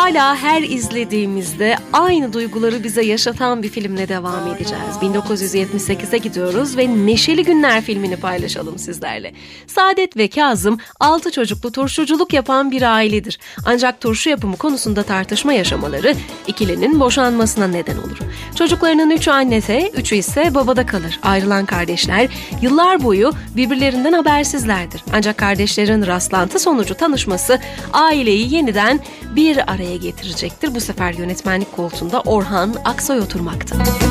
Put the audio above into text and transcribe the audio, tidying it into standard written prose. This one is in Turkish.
hala her izlediğimizde aynı duyguları bize yaşatan bir filmle devam edeceğiz. 1978'e gidiyoruz ve Neşeli Günler filmini paylaşalım sizlerle. Saadet ve Kazım 6 çocuklu turşuculuk yapan bir ailedir. Ancak turşu yapımı konusunda tartışma yaşamaları ikilinin boşanmasına neden olur. Çocuklarının 3'ü annede, 3'ü ise babada kalır. Ayrılan kardeşler yıllar boyu birbirlerinden habersizlerdir. Ancak kardeşlerin rastlantı sonucu tanışması aileyi yeniden bir araya getirecektir. Bu sefer yönetmenlik koltuğunda Orhan Aksoy oturmaktadır.